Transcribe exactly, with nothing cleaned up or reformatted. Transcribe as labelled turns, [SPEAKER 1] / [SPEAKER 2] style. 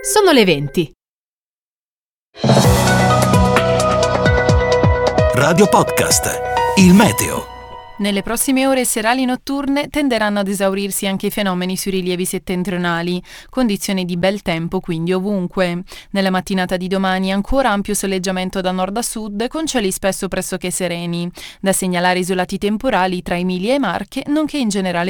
[SPEAKER 1] Sono le venti.
[SPEAKER 2] Radio Podcast, il meteo.
[SPEAKER 3] Nelle prossime ore serali notturne tenderanno ad esaurirsi anche i fenomeni sui rilievi settentrionali, condizioni di bel tempo quindi ovunque. Nella mattinata di domani ancora ampio soleggiamento da nord a sud con cieli spesso pressoché sereni. Da segnalare isolati temporali tra Emilia e Marche, nonché in generale